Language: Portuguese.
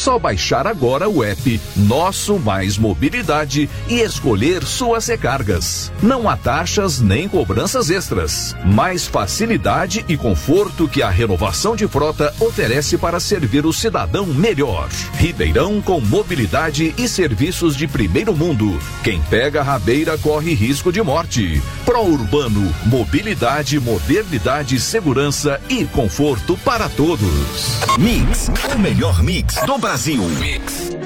Só baixar agora o app Nosso Mais Mobilidade e escolher suas recargas. Não há taxas nem cobranças extras. Mais facilidade e conforto que a renovação de frota oferece para servir o cidadão melhor. Ribeirão com mobilidade e serviços de primeiro mundo. Quem pega a rabeira corre risco de morte. ProUrbano, mobilidade, modernidade, segurança e conforto para todos. Mix, o melhor mix do Brasil. Mix.